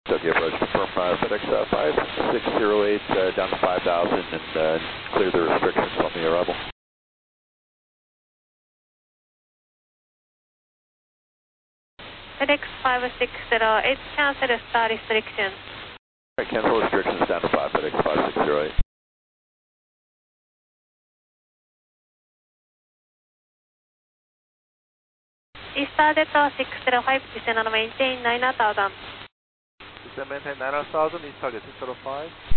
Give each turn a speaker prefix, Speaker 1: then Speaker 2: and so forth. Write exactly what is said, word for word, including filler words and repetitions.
Speaker 1: Tokyo approach, confirm uh, FedEx uh, five six zero eight uh, down to five thousand and uh, clear the restrictions on the arrival.
Speaker 2: FedEx five six zero eight, cancel star restriction.
Speaker 1: Alright, cancel restrictions down to five, FedEx five six zero eight.
Speaker 2: Star Delta six zero five, descend and maintain nine thousand.
Speaker 3: Descend maintain nine thousand, East target six zero five.